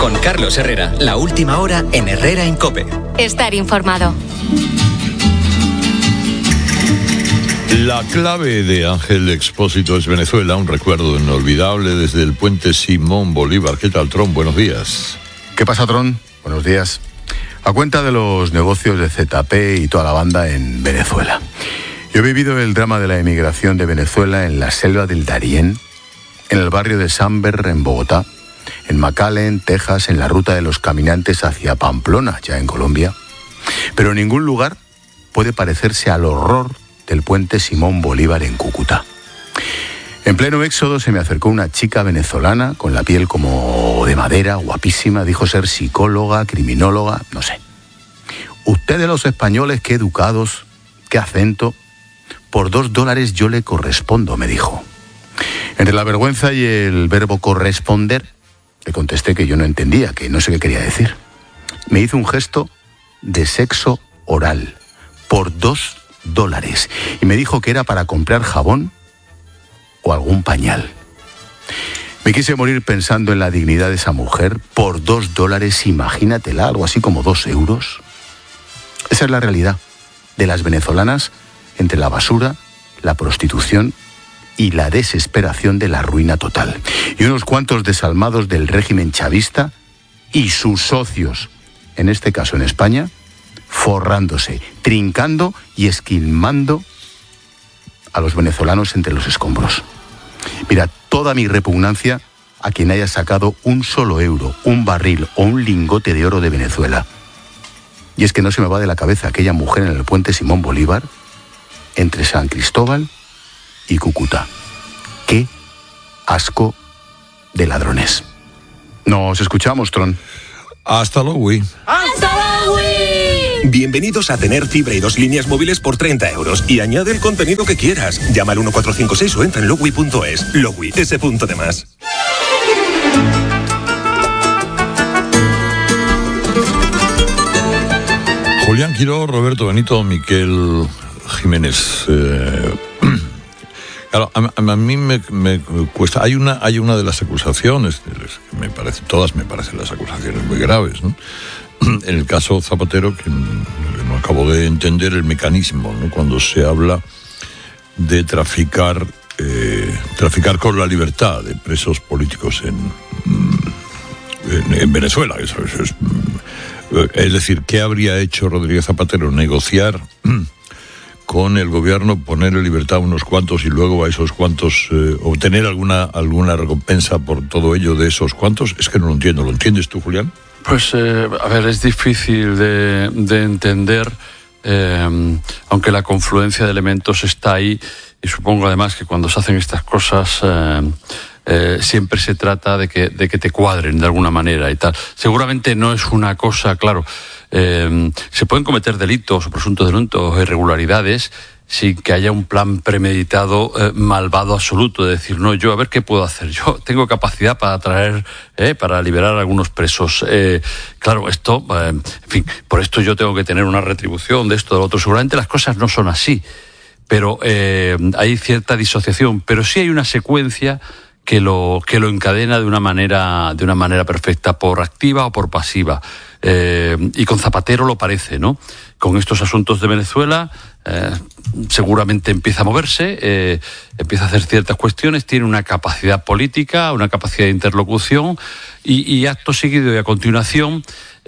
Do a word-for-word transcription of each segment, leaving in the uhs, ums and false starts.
Con Carlos Herrera, la última hora en Herrera en COPE. Estar informado. La clave de Ángel Expósito es Venezuela, un recuerdo inolvidable desde el puente Simón Bolívar. ¿Qué tal, Tron? Buenos días. ¿Qué pasa, Tron? Buenos días. A cuenta de los negocios de Z P y toda la banda en Venezuela. Yo he vivido el drama de la emigración de Venezuela en la selva del Darién, en el barrio de Samber, en Bogotá, en McAllen, Texas, en la ruta de los caminantes hacia Pamplona, ya en Colombia. Pero en ningún lugar puede parecerse al horror del puente Simón Bolívar en Cúcuta. En pleno éxodo se me acercó una chica venezolana con la piel como de madera, guapísima, dijo ser psicóloga, criminóloga, no sé. Ustedes los españoles, qué educados, qué acento. Por dos dólares yo le correspondo, me dijo. Entre la vergüenza y el verbo corresponder, le contesté que yo no entendía, que no sé qué quería decir. Me hizo un gesto de sexo oral, por dos dólares, y me dijo que era para comprar jabón o algún pañal. Me quise morir pensando en la dignidad de esa mujer. Por dos dólares, imagínatela, algo así como dos euros. Esa es la realidad de las venezolanas entre la basura, la prostitución y la desesperación de la ruina total. Y unos cuantos desalmados del régimen chavista y sus socios, en este caso en España, forrándose, trincando y esquilmando a los venezolanos entre los escombros. Mira, toda mi repugnancia a quien haya sacado un solo euro, un barril o un lingote de oro de Venezuela. Y es que no se me va de la cabeza aquella mujer en el puente Simón Bolívar, entre San Cristóbal y Cúcuta. ¡Qué asco de ladrones! Nos escuchamos, Tron. Hasta luego. ¡Hasta luego! Bienvenidos a tener fibra y dos líneas móviles por treinta euros y añade el contenido que quieras. Llama al uno cuatro cinco seis o entra en logui punto es. Logui, ese punto de más. Julián Quiró, Roberto Benito, Miquel Jiménez. Eh, claro, a, a mí me, me cuesta. Hay una, hay una de las acusaciones, que me parece, todas me parecen las acusaciones muy graves, ¿no? En el caso Zapatero, que no acabo de entender el mecanismo, ¿no? Cuando se habla de traficar, eh, traficar con la libertad de presos políticos en, en, en Venezuela. Eso, eso es, es decir, ¿qué habría hecho Rodríguez Zapatero? Negociar con el gobierno, poner en libertad a unos cuantos y luego a esos cuantos eh, obtener alguna, alguna recompensa por todo ello de esos cuantos. Es que no lo entiendo. ¿Lo entiendes tú, Julián? Pues, eh, a ver, es difícil de, de entender, eh, aunque la confluencia de elementos está ahí, y supongo además que cuando se hacen estas cosas eh, eh, siempre se trata de que, de que te cuadren de alguna manera y tal. Seguramente no es una cosa, claro, eh, se pueden cometer delitos o presuntos delitos o irregularidades sin que haya un plan premeditado, eh, malvado absoluto, de decir, no, yo a ver qué puedo hacer, yo tengo capacidad para traer, eh, para liberar a algunos presos. Eh, claro, esto, eh, en fin, por esto yo tengo que tener una retribución de esto, de lo otro. Seguramente las cosas no son así, pero eh, hay cierta disociación, pero sí hay una secuencia que lo, que lo encadena de una manera, de una manera perfecta, por activa o por pasiva. Eh, y con Zapatero lo parece, ¿no? Con estos asuntos de Venezuela, eh, seguramente empieza a moverse, eh, empieza a hacer ciertas cuestiones, tiene una capacidad política, una capacidad de interlocución, y, y acto seguido y a continuación,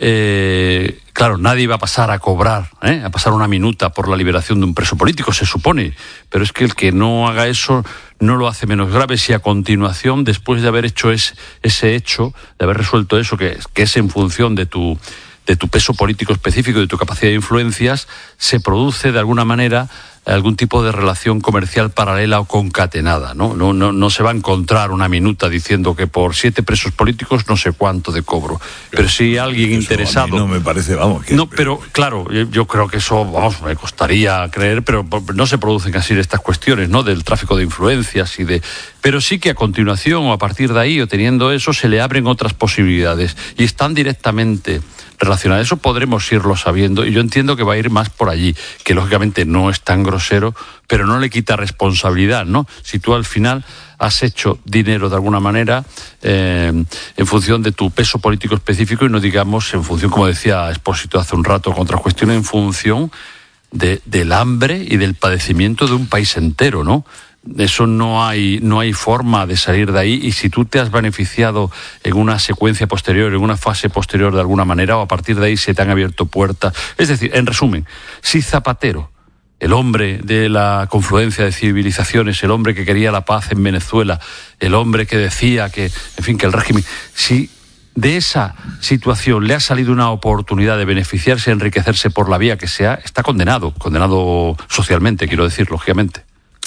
eh, claro, nadie va a pasar a cobrar, ¿eh? a pasar una minuta por la liberación de un preso político, se supone, pero es que el que no haga eso no lo hace menos grave si a continuación, después de haber hecho ese, ese hecho, de haber resuelto eso, que, que es en función de tu, de tu peso político específico, de tu capacidad de influencias, se produce de alguna manera algún tipo de relación comercial paralela o concatenada, ¿no? No, no, no se va a encontrar una minuta diciendo que por siete presos políticos no sé cuánto de cobro. Pero, pero si alguien eso interesado... A mí no me parece, vamos... Que, no, pero claro, yo creo que eso, vamos, me costaría creer, pero no se producen así estas cuestiones, ¿no? Del tráfico de influencias y de... Pero sí que a continuación o a partir de ahí o teniendo eso se le abren otras posibilidades y están directamente relacionadas. Eso podremos irlo sabiendo y yo entiendo que va a ir más por allí, que lógicamente no es tan grosero grosero, pero no le quita responsabilidad, ¿no? Si tú al final has hecho dinero de alguna manera eh, en función de tu peso político específico y no digamos en función, como decía Expósito hace un rato, con otras cuestiones, en función de, del hambre y del padecimiento de un país entero, ¿no? Eso no hay, no hay forma de salir de ahí, y si tú te has beneficiado en una secuencia posterior, en una fase posterior de alguna manera, o a partir de ahí se te han abierto puertas. Es decir, en resumen, si Zapatero, el hombre de la confluencia de civilizaciones, el hombre que quería la paz en Venezuela, el hombre que decía que, en fin, que el régimen, si de esa situación le ha salido una oportunidad de beneficiarse, enriquecerse por la vía que sea, está condenado, condenado socialmente, quiero decir, lógicamente.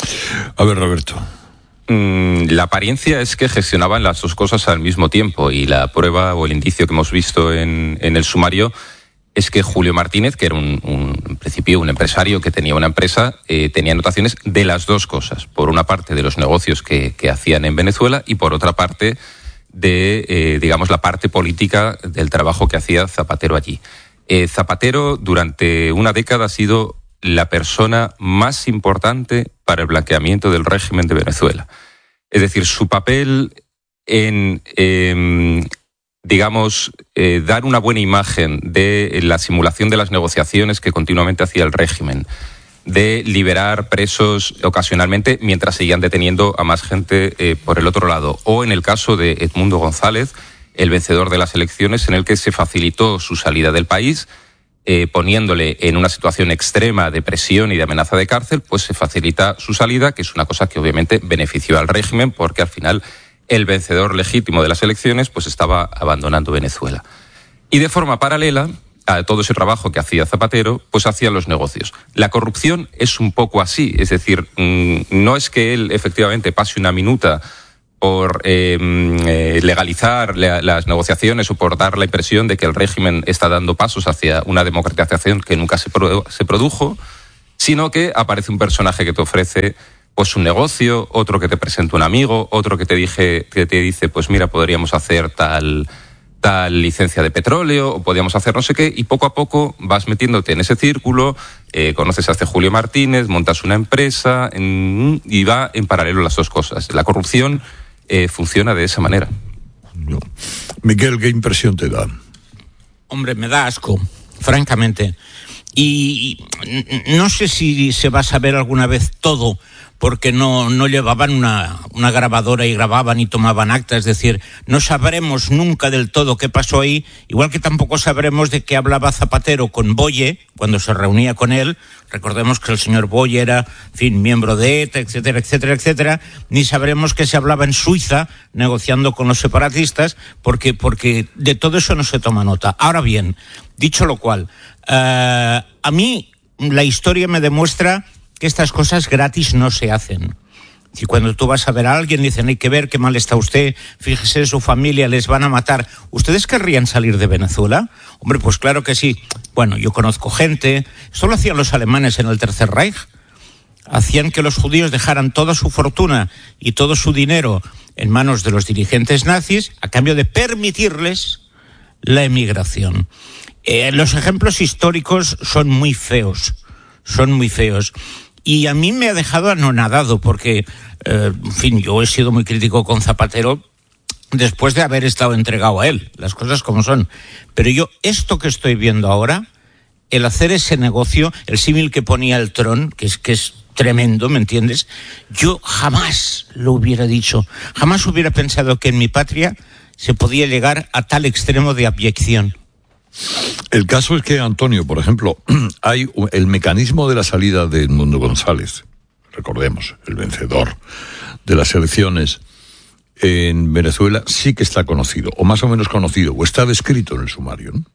A ver, Roberto. Mm, la apariencia es que gestionaban las dos cosas al mismo tiempo, y la prueba o el indicio que hemos visto en, en el sumario es que Julio Martínez, que era un, un, en principio un empresario que tenía una empresa, eh, tenía anotaciones de las dos cosas. Por una parte, de los negocios que, que hacían en Venezuela, y por otra parte, de, eh, digamos, la parte política del trabajo que hacía Zapatero allí. Eh, Zapatero, durante una década, ha sido la persona más importante para el blanqueamiento del régimen de Venezuela. Es decir, su papel en, eh, digamos, eh, dar una buena imagen de la simulación de las negociaciones que continuamente hacía el régimen, de liberar presos ocasionalmente mientras seguían deteniendo a más gente eh, por el otro lado, o en el caso de Edmundo González, el vencedor de las elecciones, en el que se facilitó su salida del país, Eh, poniéndole en una situación extrema de presión y de amenaza de cárcel, pues se facilita su salida, que es una cosa que obviamente benefició al régimen, porque al final el vencedor legítimo de las elecciones pues estaba abandonando Venezuela. Y de forma paralela a todo ese trabajo que hacía Zapatero, pues hacían los negocios. La corrupción es un poco así, es decir, mmm, no es que él efectivamente pase una minuta por eh, eh, legalizar la, las negociaciones o por dar la impresión de que el régimen está dando pasos hacia una democratización que nunca se, pro, se produjo, sino que aparece un personaje que te ofrece pues un negocio, otro que te presenta un amigo, otro que te, dije, que te dice, pues mira, podríamos hacer tal, tal licencia de petróleo, o podríamos hacer no sé qué, y poco a poco vas metiéndote en ese círculo, eh, conoces a este Julio Martínez, montas una empresa, en, y va en paralelo las dos cosas. La corrupción Eh, funciona de esa manera. No. Miguel, ¿qué impresión te da? Hombre, me da asco, francamente. Y no sé si se va a saber alguna vez todo, porque no, no llevaban una, una grabadora y grababan y tomaban actas. Es decir, no sabremos nunca del todo qué pasó ahí, igual que tampoco sabremos de qué hablaba Zapatero con Boye cuando se reunía con él. Recordemos que el señor Boye era, en fin, miembro de ETA, etcétera, etcétera, etcétera. Ni sabremos qué se hablaba en Suiza negociando con los separatistas, porque, porque de todo eso no se toma nota. Ahora bien, dicho lo cual, uh, a mí la historia me demuestra que estas cosas gratis no se hacen. Si cuando tú vas a ver a alguien dicen, hay que ver qué mal está usted, fíjese, su familia, les van a matar, ¿ustedes querrían salir de Venezuela? Hombre, pues claro que sí. Bueno, yo conozco gente, esto lo hacían los alemanes en el Tercer Reich, hacían que los judíos dejaran toda su fortuna y todo su dinero en manos de los dirigentes nazis a cambio de permitirles la emigración. Eh, los ejemplos históricos son muy feos, son muy feos. Y a mí me ha dejado anonadado porque, eh, en fin, yo he sido muy crítico con Zapatero después de haber estado entregado a él, las cosas como son. Pero yo, esto que estoy viendo ahora, el hacer ese negocio, el símil que ponía el Tron, que es, que es tremendo, ¿me entiendes? Yo jamás lo hubiera dicho, jamás hubiera pensado que en mi patria se podía llegar a tal extremo de abyección. El caso es que, Antonio, por ejemplo, hay el mecanismo de la salida de Edmundo González, recordemos, el vencedor de las elecciones en Venezuela, sí que está conocido, o más o menos conocido, o está descrito en el sumario, ¿no?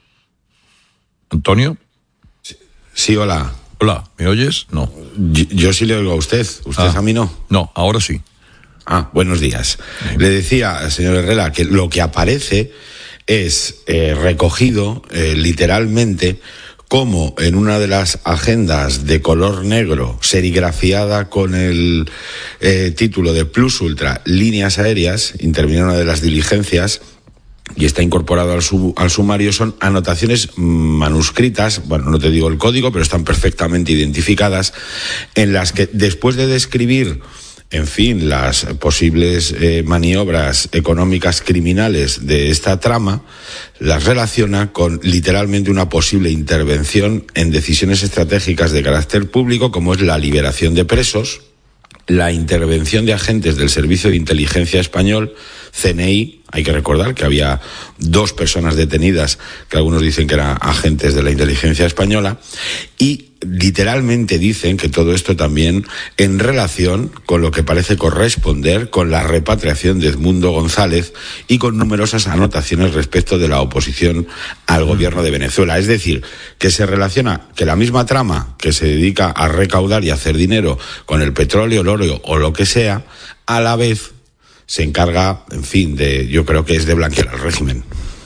¿Antonio? Sí, sí, hola. Hola, ¿me oyes? No. Yo, yo sí le oigo a usted, ¿usted ah, a mí no? No, ahora sí. Ah, buenos días. Sí. Le decía, señor Herrera, que lo que aparece es eh, recogido eh, literalmente como en una de las agendas de color negro serigrafiada con el eh, título de Plus Ultra Líneas Aéreas, interviene una de las diligencias y está incorporado al, sub, al sumario, son anotaciones manuscritas, bueno, no te digo el código, pero están perfectamente identificadas, en las que después de describir, en fin, las posibles eh, maniobras económicas criminales de esta trama, las relaciona con literalmente una posible intervención en decisiones estratégicas de carácter público, como es la liberación de presos, la intervención de agentes del Servicio de Inteligencia Español, C N I. Hay que recordar que había dos personas detenidas, que algunos dicen que eran agentes de la inteligencia española, y literalmente dicen que todo esto también en relación con lo que parece corresponder con la repatriación de Edmundo González y con numerosas anotaciones respecto de la oposición al gobierno de Venezuela. Es decir, que se relaciona que la misma trama que se dedica a recaudar y hacer dinero con el petróleo, el oro o lo que sea, a la vez se encarga, en fin, de, yo creo que es de blanquear al régimen.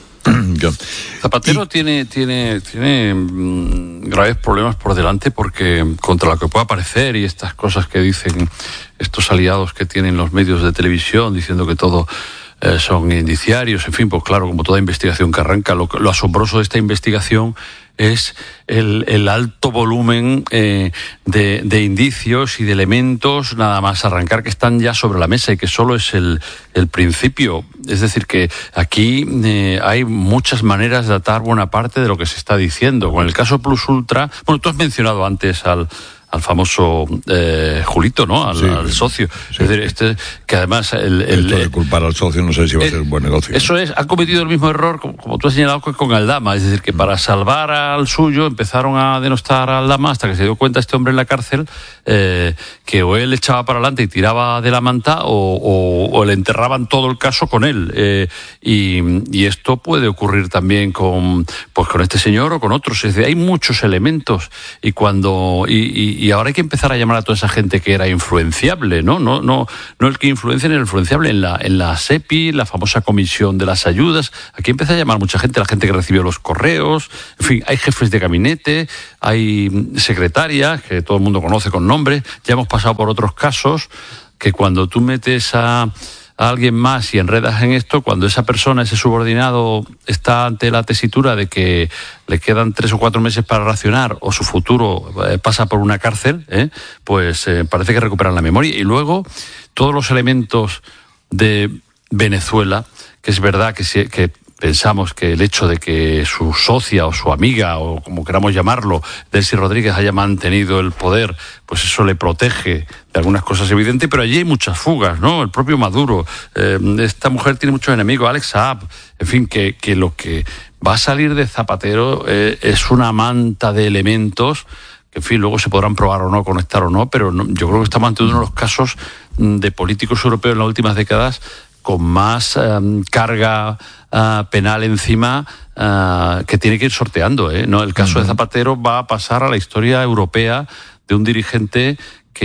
Zapatero y... tiene, tiene, tiene mmm, graves problemas por delante, porque contra lo que pueda parecer y estas cosas que dicen estos aliados que tienen los medios de televisión diciendo que todo eh, son indiciarios, en fin, pues claro, como toda investigación que arranca, lo, lo asombroso de esta investigación es el, el alto volumen eh, de, de indicios y de elementos nada más arrancar que están ya sobre la mesa y que solo es el, el principio. Es decir, que aquí eh, hay muchas maneras de atar buena parte de lo que se está diciendo. Con el caso Plus Ultra, bueno, tú has mencionado antes al al famoso eh, Julito, ¿no? Al, sí, al socio. Sí. Es decir, este, que además... El, el, Esto de culpar al socio no sé si va a ser un buen negocio. Eso es, ha cometido el mismo error, como, como tú has señalado, con Aldama. Es decir, que para salvar al suyo empezaron a denostar a Aldama hasta que se dio cuenta este hombre en la cárcel eh, que o él echaba para adelante y tiraba de la manta o, o, o le enterraban todo el caso con él. Eh, y, y esto puede ocurrir también con, pues, con este señor o con otros. Es decir, hay muchos elementos y cuando... Y, y, Y ahora hay que empezar a llamar a toda esa gente que era influenciable, ¿no? No, no, no el que influencia en el influenciable, en la, en la SEPI, la famosa comisión de las ayudas. Aquí empieza a llamar mucha gente, la gente que recibió los correos, en fin, hay jefes de gabinete, hay secretarias que todo el mundo conoce con nombre. Ya hemos pasado por otros casos que cuando tú metes a... a alguien más y enredas en esto, cuando esa persona, ese subordinado, está ante la tesitura de que le quedan tres o cuatro meses para racionar o su futuro eh, pasa por una cárcel, ¿eh? pues eh, parece que recuperan la memoria. Y luego todos los elementos de Venezuela, que es verdad que, si, que pensamos que el hecho de que su socia o su amiga, o como queramos llamarlo, Delcy Rodríguez, haya mantenido el poder, pues eso le protege de algunas cosas evidentes, pero allí hay muchas fugas, ¿no? El propio Maduro, eh, esta mujer tiene muchos enemigos, Alex Saab, en fin, que, que lo que va a salir de Zapatero eh, es una manta de elementos que, en fin, luego se podrán probar o no, conectar o no, pero no, yo creo que estamos ante uno de los casos de políticos europeos en las últimas décadas con más um, carga uh, penal encima uh, que tiene que ir sorteando, ¿eh? ¿No? El caso uh-huh. de Zapatero va a pasar a la historia europea de un dirigente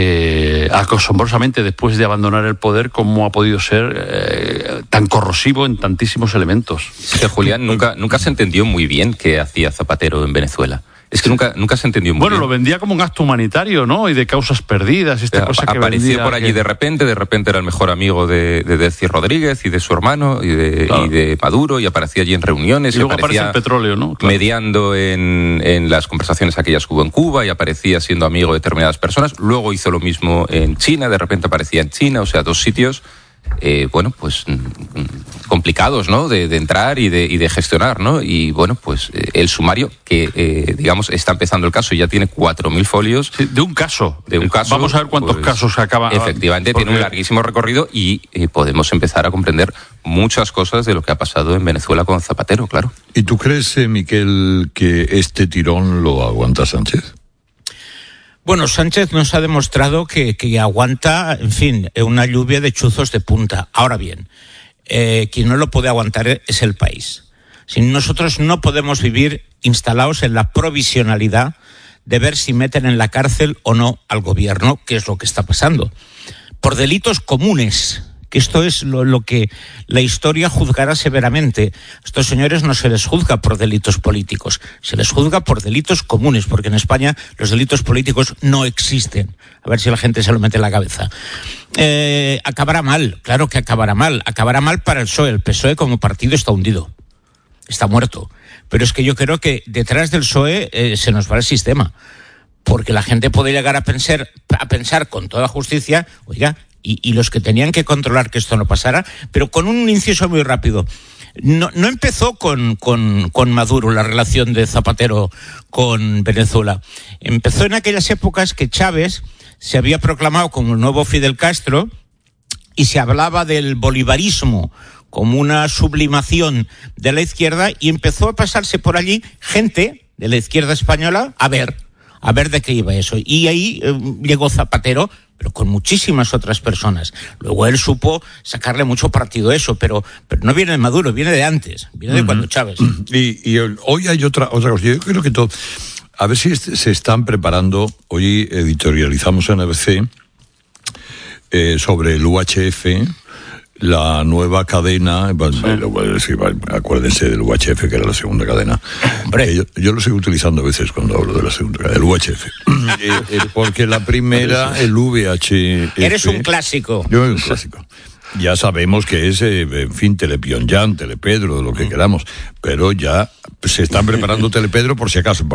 que asombrosamente después de abandonar el poder, cómo ha podido ser eh, tan corrosivo en tantísimos elementos. Que Julián, nunca, nunca se entendió muy bien qué hacía Zapatero en Venezuela. Es que nunca, nunca se entendió muy bueno, bien. Bueno, lo vendía como un acto humanitario, ¿no? Y de causas perdidas, esta cosa que apareció vendía, por allí que... de repente, de repente era el mejor amigo de, de Delcy Rodríguez y de su hermano y de, claro. y de Maduro, y aparecía allí en reuniones. Y, y luego aparecía aparece el petróleo, ¿no? Claro. Mediando en, en las conversaciones aquellas que hubo en Cuba, y aparecía siendo amigo de determinadas personas. Luego hizo lo mismo en China, de repente aparecía en China, o sea, dos sitios... Eh, bueno, pues complicados, ¿no? De, de entrar y de, y de gestionar, ¿no? Y bueno, pues eh, el sumario que, eh, digamos, está empezando el caso y ya tiene cuatro mil folios. Sí, de un caso. De un caso. Vamos a ver cuántos pues, casos acaban. Efectivamente, porque... tiene un larguísimo recorrido y eh, podemos empezar a comprender muchas cosas de lo que ha pasado en Venezuela con Zapatero, claro. ¿Y tú crees, eh, Miquel, que este tirón lo aguanta Sánchez? Bueno, Sánchez nos ha demostrado que, que aguanta, en fin, una lluvia de chuzos de punta. Ahora bien, eh, quien no lo puede aguantar es el país. Si nosotros no podemos vivir instalados en la provisionalidad de ver si meten en la cárcel o no al gobierno, que es lo que está pasando. Por delitos comunes, que esto es lo, lo que la historia juzgará severamente. A estos señores no se les juzga por delitos políticos, se les juzga por delitos comunes, porque en España los delitos políticos no existen. A ver si la gente se lo mete en la cabeza. Eh, acabará mal, claro que acabará mal. Acabará mal para el P S O E. El P S O E como partido está hundido, está muerto. Pero es que yo creo que detrás del P S O E eh, se nos va el sistema. Porque la gente puede llegar a pensar, a pensar con toda justicia, oiga, y, y los que tenían que controlar que esto no pasara, pero con un inciso muy rápido. No, no empezó con, con, con Maduro la relación de Zapatero con Venezuela. Empezó en aquellas épocas que Chávez se había proclamado como el nuevo Fidel Castro y se hablaba del bolivarismo como una sublimación de la izquierda, y empezó a pasarse por allí gente de la izquierda española a ver, a ver de qué iba eso. Y ahí eh, llegó Zapatero, pero con muchísimas otras personas. Luego él supo sacarle mucho partido a eso, pero, pero no viene de Maduro, viene de antes, viene de uh-huh. cuando Chávez. Y, y hoy hay otra, otra cosa. Yo creo que todo... A ver si se están preparando, hoy editorializamos en A B C eh, sobre el U H F, la nueva cadena, sí. Acuérdense del U H F, que era la segunda cadena. Hombre, yo, yo lo sigo utilizando a veces cuando hablo de la segunda cadena, el U H F. eh, eh, porque la primera, el V H F... Eres un clásico. Yo soy un clásico. Ya sabemos que es, eh, en fin, Telepyongyang, Telepedro, lo que mm. queramos, pero ya se están preparando Telepedro por si acaso,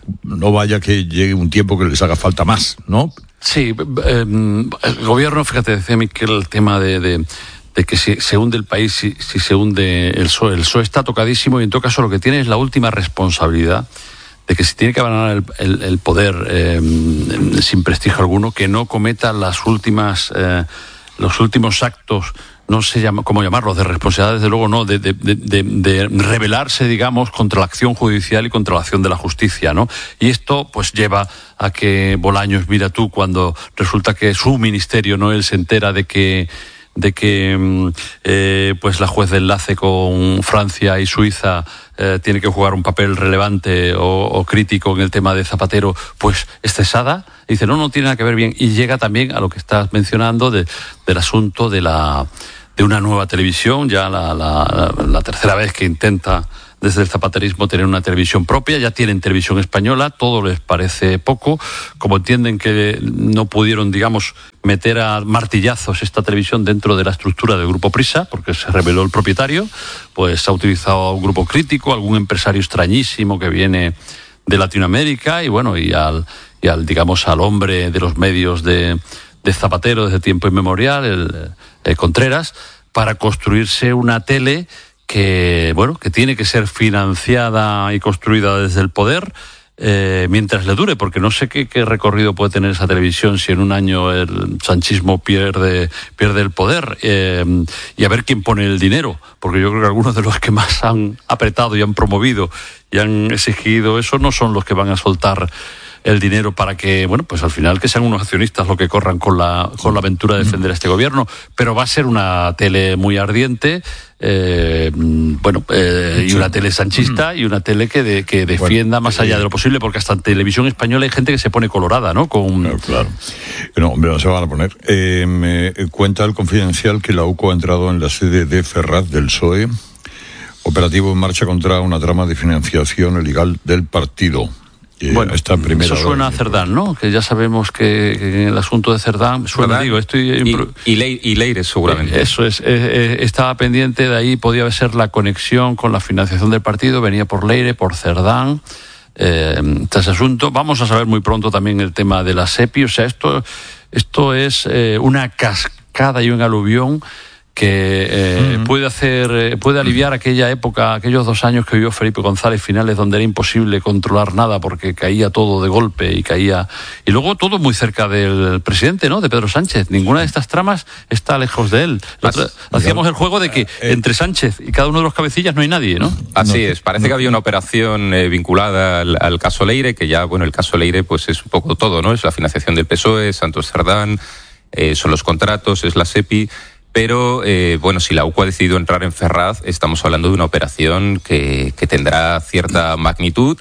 no vaya que llegue un tiempo que les haga falta más, ¿no? Sí, eh, el gobierno, fíjate, decía Miquel, el tema de... de... de que si se hunde el país, si, si se hunde el P S O E. El P S O E está tocadísimo y en todo caso lo que tiene es la última responsabilidad de que si tiene que abandonar el, el, el poder eh, sin prestigio alguno, que no cometa las últimas, eh, los últimos actos, no sé llama, cómo llamarlos, de responsabilidad, desde luego no, de, de, de, de, de rebelarse, digamos, contra la acción judicial y contra la acción de la justicia, ¿no? Y esto pues lleva a que Bolaños, mira tú, cuando resulta que su ministerio, no él, se entera de que de que eh, pues la juez de enlace con Francia y Suiza eh, tiene que jugar un papel relevante o, o crítico en el tema de Zapatero, pues es cesada. Y dice, no, no tiene nada que ver bien. Y llega también a lo que estás mencionando de, del asunto de la de una nueva televisión, ya la, la, la tercera vez que intenta desde el zapaterismo tener una televisión propia. Ya tienen televisión española, todo les parece poco. Como entienden que no pudieron, digamos, meter a martillazos esta televisión dentro de la estructura del Grupo Prisa, porque se reveló el propietario, pues ha utilizado a un grupo crítico, algún empresario extrañísimo que viene de Latinoamérica, y bueno, y al, y al digamos, al hombre de los medios de, de Zapatero desde tiempo inmemorial, el, el Contreras, para construirse una tele que, bueno, que tiene que ser financiada y construida desde el poder eh, mientras le dure, porque no sé qué, qué recorrido puede tener esa televisión si en un año el sanchismo pierde, pierde el poder, eh, y a ver quién pone el dinero, porque yo creo que algunos de los que más han apretado y han promovido y han exigido eso no son los que van a soltar el dinero para que, bueno, pues al final que sean unos accionistas los que corran con la con la aventura de defender a este gobierno. Pero va a ser una tele muy ardiente, eh, bueno, eh, y una tele sanchista y una tele que, de, que defienda bueno, más allá de lo posible, porque hasta en televisión española hay gente que se pone colorada, ¿no? Con... Claro, claro. No, hombre, no se van a poner. Eh, me cuenta el Confidencial que la U C O ha entrado en la sede de Ferraz del P S O E, operativo en marcha contra una trama de financiación ilegal del partido. Eh, bueno, esta primera eso suena a Cerdán, ¿no? Que ya sabemos que, que en el asunto de Cerdán suena, ¿verdad? Digo, estoy y, y, Leire, y Leire seguramente. Eh, eso es, eh, eh, estaba pendiente, de ahí podía ser la conexión con la financiación del partido, venía por Leire, por Cerdán, eh, este ese asunto. Vamos a saber muy pronto también el tema de la SEPI, o sea, esto, esto es eh, una cascada y un aluvión que eh, uh-huh. puede hacer, eh, puede aliviar aquella época, aquellos dos años que vivió Felipe González finales, donde era imposible controlar nada porque caía todo de golpe y caía, y luego todo muy cerca del presidente, ¿no? De Pedro Sánchez. Ninguna de estas tramas está lejos de él. Otra, hacíamos el juego de que entre Sánchez y cada uno de los cabecillas no hay nadie, ¿no? Así es. Parece que había una operación eh, vinculada al, al caso Leire, que ya, bueno, el caso Leire pues es un poco todo, ¿no? Es la financiación del P S O E, Santos Cerdán, eh, son los contratos, es la SEPI. Pero, eh, bueno, si la U C O ha decidido entrar en Ferraz, estamos hablando de una operación que, que tendrá cierta magnitud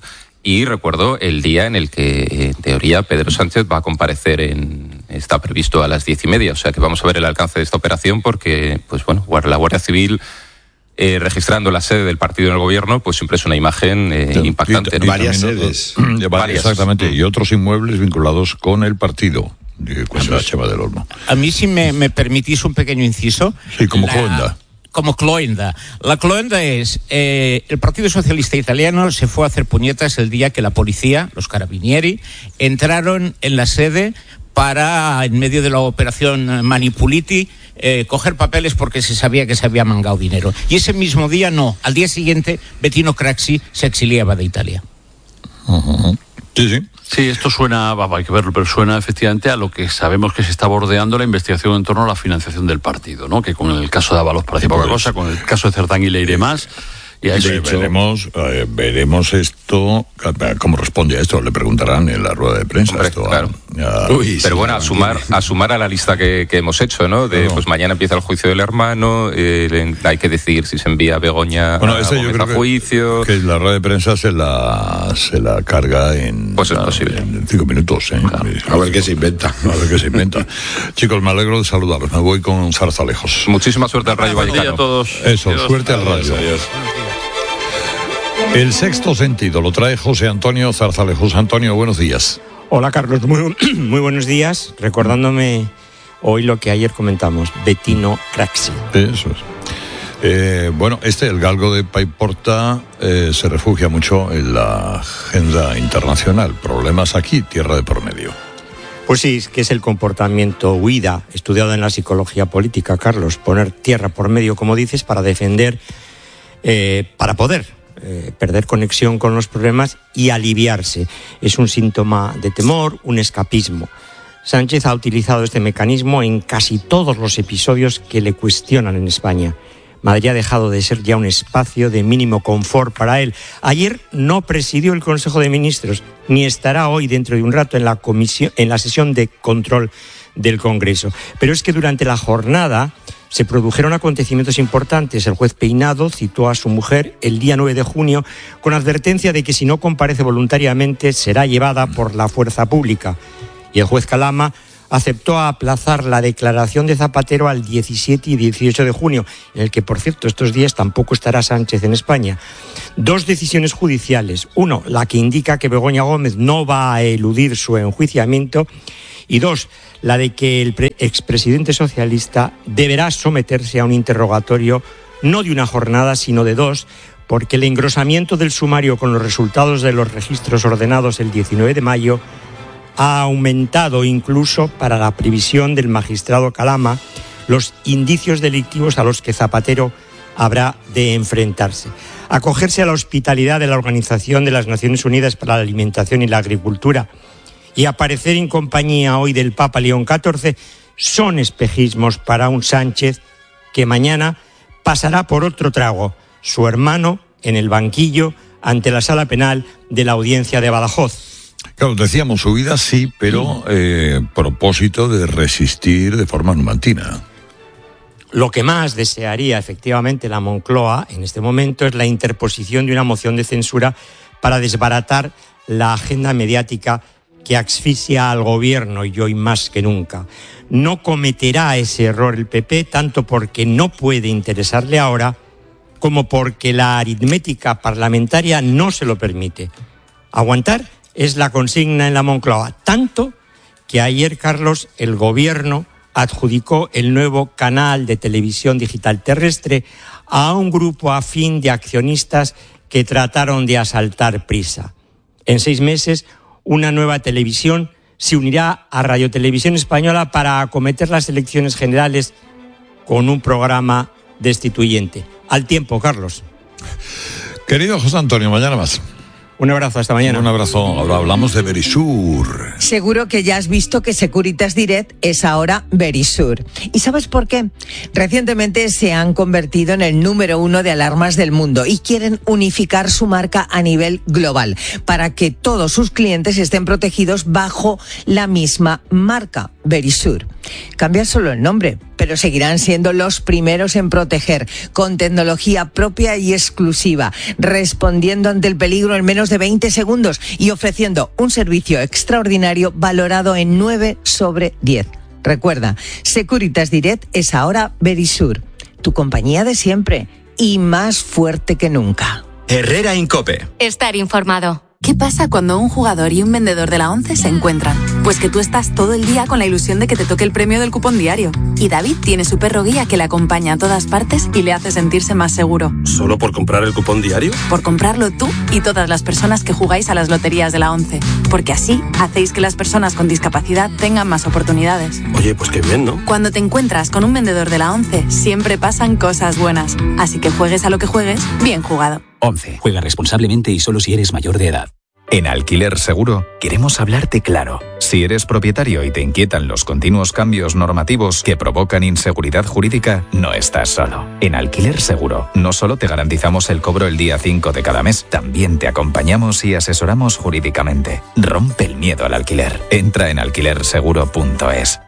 Y recuerdo el día en el que, en teoría, Pedro Sánchez va a comparecer en... Está previsto a las diez y media, o sea que vamos a ver el alcance de esta operación porque, pues bueno, la Guardia Civil... Eh, registrando la sede del partido en el gobierno, pues siempre es una imagen eh, sí, impactante. Y, y varias sedes. Varias. Exactamente, y otros inmuebles vinculados con el partido, que cuenta Chema del Olmo. A mí, si me, me permitís un pequeño inciso. Sí, como la... Cloenda. Como Cloenda. La Cloenda es, eh, el Partido Socialista Italiano se fue a hacer puñetas el día que la policía, los carabinieri, entraron en la sede para, en medio de la operación Manipuliti, eh, coger papeles porque se sabía que se había mangado dinero. Y ese mismo día no, al día siguiente Bettino Craxi se exiliaba de Italia. Uh-huh. Sí, sí. Sí, esto suena, hay que verlo, pero suena efectivamente a lo que sabemos que se está bordeando la investigación en torno a la financiación del partido, ¿no? Que con el caso de Ábalos parece poca cosa, con el caso de Cerdán y Leire más. Y a eso de hecho, veremos, eh, veremos esto, cómo responde a esto, le preguntarán en la rueda de prensa. Hombre, esto claro. a, a, Uy, pero sí, bueno, a sumar, a sumar a la lista que, que hemos hecho, ¿no? De, no. Pues mañana empieza el juicio del hermano, eh, hay que decidir si se envía a Begoña bueno, a, ese yo creo a juicio. Que, que la rueda de prensa se la se la carga en, pues es posible. en cinco minutos. ¿eh? Claro. A ver qué se inventa. A ver qué se inventa. Chicos, me alegro de saludaros. Me voy con Zarzalejos. Muchísima suerte al Rayo Vallecano. A todos. Eso, Dios. Suerte al Rayo. Adiós. El sexto sentido lo trae José Antonio Zarzalejos. Antonio, buenos días. Hola, Carlos, muy, muy buenos días. Recordándome hoy lo que ayer comentamos, Bettino Craxi. Eso es. Eh, bueno, este, el galgo de Paiporta, eh, se refugia mucho en la agenda internacional. Problemas aquí, tierra de por medio. Pues sí, es que es el comportamiento huida, estudiado en la psicología política, Carlos. Poner tierra por medio, como dices, para defender, eh, para poder Eh, perder conexión con los problemas y aliviarse. Es un síntoma de temor, un escapismo. Sánchez ha utilizado este mecanismo en casi todos los episodios que le cuestionan en España. Madrid ha dejado de ser ya un espacio de mínimo confort para él. Ayer no presidió el Consejo de Ministros, ni estará hoy dentro de un rato en la comisión, en la sesión de control del Congreso. Pero es que durante la jornada se produjeron acontecimientos importantes. El juez Peinado citó a su mujer el día nueve de junio con advertencia de que si no comparece voluntariamente será llevada por la fuerza pública. Y el juez Calama aceptó aplazar la declaración de Zapatero al diecisiete y dieciocho de junio, en el que, por cierto, estos días tampoco estará Sánchez en España. Dos decisiones judiciales. Uno, la que indica que Begoña Gómez no va a eludir su enjuiciamiento. Y dos, la de que el pre- expresidente socialista deberá someterse a un interrogatorio no de una jornada, sino de dos, porque el engrosamiento del sumario con los resultados de los registros ordenados el diecinueve de mayo ha aumentado incluso, para la previsión del magistrado Calama, los indicios delictivos a los que Zapatero habrá de enfrentarse. Acogerse a la hospitalidad de la Organización de las Naciones Unidas para la Alimentación y la Agricultura y aparecer en compañía hoy del Papa León catorce son espejismos para un Sánchez que mañana pasará por otro trago, su hermano en el banquillo ante la sala penal de la Audiencia de Badajoz. Claro, decíamos huida sí, pero eh, propósito de resistir de forma numantina. Lo que más desearía efectivamente la Moncloa en este momento es la interposición de una moción de censura para desbaratar la agenda mediática que asfixia al gobierno y hoy más que nunca. No cometerá ese error el P P, tanto porque no puede interesarle ahora, como porque la aritmética parlamentaria no se lo permite. Aguantar es la consigna en la Moncloa, tanto que ayer, Carlos, el gobierno adjudicó el nuevo canal de televisión digital terrestre a un grupo afín de accionistas que trataron de asaltar Prisa. En seis meses, una nueva televisión se unirá a Radio Televisión Española para acometer las elecciones generales con un programa destituyente. Al tiempo, Carlos. Querido José Antonio, mañana más. Un abrazo, hasta mañana. Un abrazo. Ahora hablamos de Verisur. Seguro que ya has visto que Securitas Direct es ahora Verisur. ¿Y sabes por qué? Recientemente se han convertido en el número uno de alarmas del mundo y quieren unificar su marca a nivel global para que todos sus clientes estén protegidos bajo la misma marca, Verisur. Cambia solo el nombre, pero seguirán siendo los primeros en proteger con tecnología propia y exclusiva, respondiendo ante el peligro en menos menos de veinte segundos y ofreciendo un servicio extraordinario valorado en nueve sobre diez. Recuerda, Securitas Direct es ahora Verisur, tu compañía de siempre y más fuerte que nunca. Herrera Incope. Estar informado. ¿Qué pasa cuando un jugador y un vendedor de la ONCE se encuentran? Pues que tú estás todo el día con la ilusión de que te toque el premio del cupón diario. Y David tiene su perro guía que le acompaña a todas partes y le hace sentirse más seguro. ¿Solo por comprar el cupón diario? Por comprarlo tú y todas las personas que jugáis a las loterías de la ONCE. Porque así hacéis que las personas con discapacidad tengan más oportunidades. Oye, pues qué bien, ¿no? Cuando te encuentras con un vendedor de la ONCE, siempre pasan cosas buenas. Así que juegues a lo que juegues, bien jugado. ONCE. Juega responsablemente y solo si eres mayor de edad. En Alquiler Seguro queremos hablarte claro. Si eres propietario y te inquietan los continuos cambios normativos que provocan inseguridad jurídica, no estás solo. En Alquiler Seguro no solo te garantizamos el cobro el día cinco de cada mes, también te acompañamos y asesoramos jurídicamente. Rompe el miedo al alquiler. Entra en alquiler seguro punto es.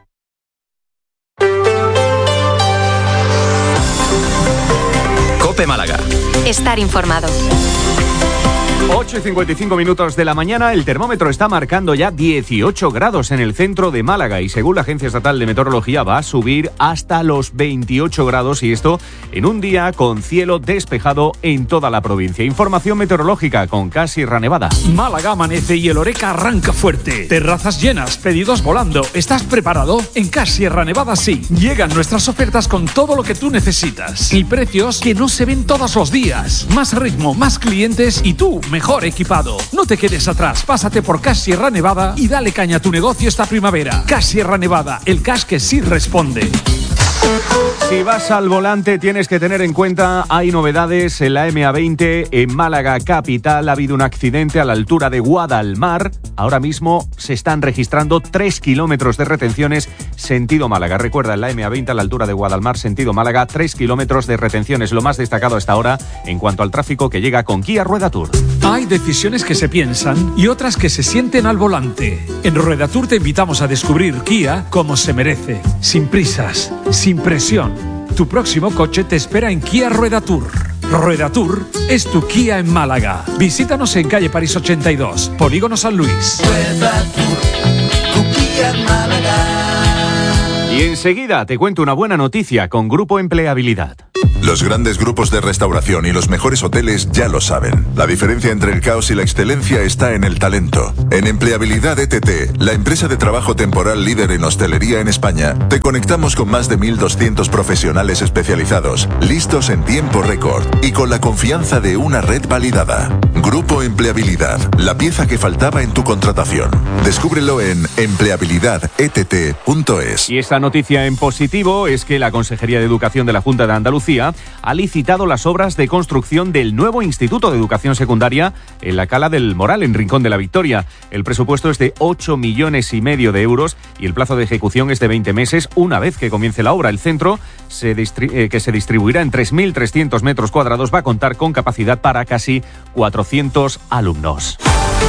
Cope Málaga. Estar informado. ocho y cincuenta y cinco minutos de la mañana, el termómetro está marcando ya dieciocho grados en el centro de Málaga y según la Agencia Estatal de Meteorología va a subir hasta los veintiocho grados y esto en un día con cielo despejado en toda la provincia. Información meteorológica con Casierra Nevada. Málaga amanece y el Oreca arranca fuerte. Terrazas llenas, pedidos volando. ¿Estás preparado? En Casierra Nevada sí. Llegan nuestras ofertas con todo lo que tú necesitas y precios que no se ven todos los días. Más ritmo, más clientes y tú mejor equipado. No te quedes atrás, pásate por Cash Sierra Nevada y dale caña a tu negocio esta primavera. Cash Sierra Nevada, el cash que sí responde. Si vas al volante tienes que tener en cuenta, hay novedades en la eme a veinte en Málaga capital. Ha habido un accidente a la altura de Guadalmar. Ahora mismo se están registrando tres kilómetros de retenciones sentido Málaga. Recuerda, en la eme a veinte a la altura de Guadalmar, sentido Málaga, tres kilómetros de retenciones. Lo más destacado hasta ahora en cuanto al tráfico que llega con Kia Rueda Tour. Hay decisiones que se piensan y otras que se sienten al volante. En Rueda Tour te invitamos a descubrir Kia como se merece, sin prisas, sin presión. Tu próximo coche te espera en Kia Rueda Tour. Rueda Tour es tu Kia en Málaga. Visítanos en calle París ochenta y dos, Polígono San Luis. Rueda Tour, tu Kia en Málaga. Y enseguida te cuento una buena noticia con Grupo Empleabilidad. Los grandes grupos de restauración y los mejores hoteles ya lo saben. La diferencia entre el caos y la excelencia está en el talento. En Empleabilidad E T T, la empresa de trabajo temporal líder en hostelería en España, te conectamos con más de mil doscientos profesionales especializados, listos en tiempo récord y con la confianza de una red validada. Grupo Empleabilidad, la pieza que faltaba en tu contratación. Descúbrelo en empleabilidad e t t punto es. Y esta noticia en positivo es que la Consejería de Educación de la Junta de Andalucía ha licitado las obras de construcción del nuevo Instituto de Educación Secundaria en la Cala del Moral, en Rincón de la Victoria. El presupuesto es de ocho millones y medio de euros y el plazo de ejecución es de veinte meses una vez que comience la obra. El centro, se distri- eh, que se distribuirá en tres mil trescientos metros cuadrados, va a contar con capacidad para casi cuatrocientos alumnos.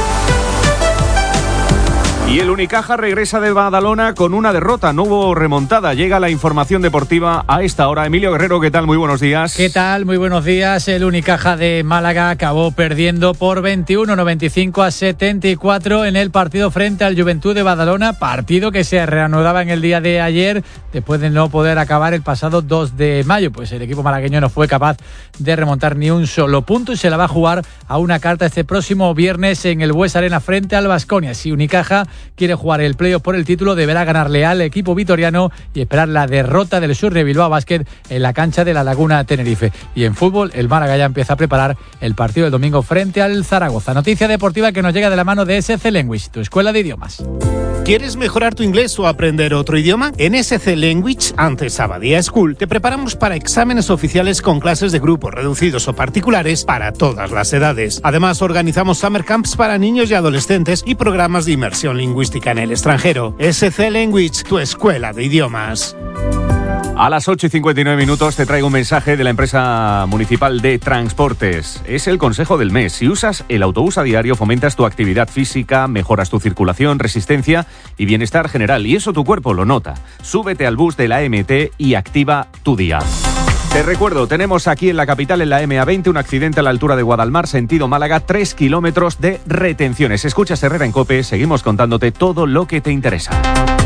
Y el Unicaja regresa de Badalona con una derrota, no hubo remontada. Llega la información deportiva a esta hora. Emilio Guerrero, ¿qué tal? Muy buenos días. ¿Qué tal? Muy buenos días. El Unicaja de Málaga acabó perdiendo por veintiuno noventa y cinco a setenta y cuatro en el partido frente al Juventud de Badalona, partido que se reanudaba en el día de ayer después de no poder acabar el pasado dos de mayo. Pues el equipo malagueño no fue capaz de remontar ni un solo punto y se la va a jugar a una carta este próximo viernes en el Bues Arena frente al Baskonia. Si Unicaja quiere jugar el playoff por el título, deberá ganarle al equipo vitoriano y esperar la derrota del Sur de Bilbao Basket en la cancha de la Laguna Tenerife. Y en fútbol, el Málaga ya empieza a preparar el partido del domingo frente al Zaragoza. Noticia deportiva que nos llega de la mano de S C Language, tu escuela de idiomas. ¿Quieres mejorar tu inglés o aprender otro idioma? En S C Language, antes Abadía School, te preparamos para exámenes oficiales con clases de grupos reducidos o particulares para todas las edades. Además, organizamos summer camps para niños y adolescentes y programas de inmersión lingüística en el extranjero. S C Language, tu escuela de idiomas. A las ocho y cincuenta y nueve minutos te traigo un mensaje de la empresa municipal de transportes. Es el consejo del mes. Si usas el autobús a diario, fomentas tu actividad física, mejoras tu circulación, resistencia y bienestar general. Y eso tu cuerpo lo nota. Súbete al bus de la A M T y activa tu día. Te recuerdo, tenemos aquí en la capital, en la eme a veinte, un accidente a la altura de Guadalmar, sentido Málaga, tres kilómetros de retenciones. Escuchas Herrera en COPE, seguimos contándote todo lo que te interesa.